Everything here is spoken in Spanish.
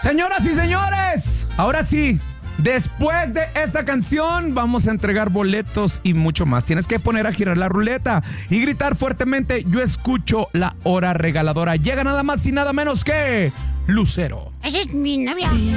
Señoras y señores, ahora sí, después de esta canción vamos a entregar boletos y mucho más. Tienes que poner a girar la ruleta y gritar fuertemente: yo escucho la hora regaladora. Llega nada más y nada menos que Lucero. Esa es mi novia. Sí.